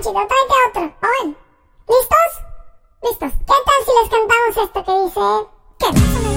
chido, tráete otro. Owen, ¿listos? Listos. ¿Qué tal si les cantamos esto que dice? ¿Qué pasa?